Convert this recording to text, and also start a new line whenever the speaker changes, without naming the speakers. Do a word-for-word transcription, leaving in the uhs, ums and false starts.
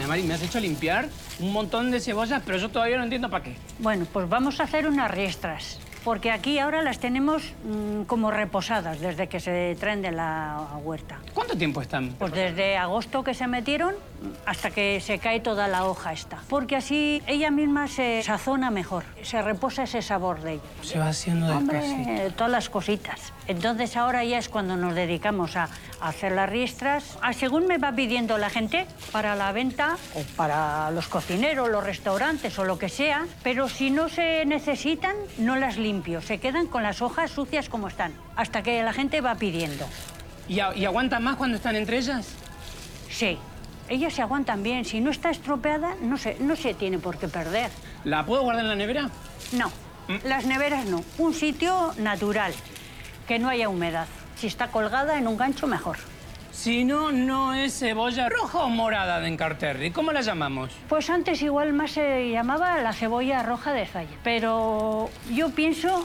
Ana Mari, me has hecho limpiar un montón de cebollas, pero yo todavía no entiendo para qué.
Bueno, pues vamos a hacer unas riestras, porque aquí ahora las tenemos mmm, como reposadas desde que se traen de la huerta.
¿Cuánto tiempo están?
Pues desde agosto que se metieron hasta que se cae toda la hoja esta. Porque así ella misma se sazona mejor, se reposa ese sabor de ella.
Se va haciendo despacito.
Hombre, todas las cositas. Entonces ahora ya es cuando nos dedicamos a, a hacer las riestras. Ah, según me va pidiendo la gente, para la venta o para los cocineros, los restaurantes o lo que sea, pero si no se necesitan, no las limpio. Se quedan con las hojas sucias como están, hasta que la gente va pidiendo.
¿Y, a, ¿Y aguantan más cuando están entre ellas?
Sí, ellas se aguantan bien. Si no está estropeada, no se, no se tiene por qué perder.
¿La puedo guardar en la nevera?
No, ¿Mm? Las neveras no. Un sitio natural, que no haya humedad. Si está colgada en un gancho, mejor.
Si no, no es cebolla roja o morada de Encarterri. ¿Cómo la llamamos?
Pues antes igual más se llamaba la cebolla roja de Zaya. Pero yo pienso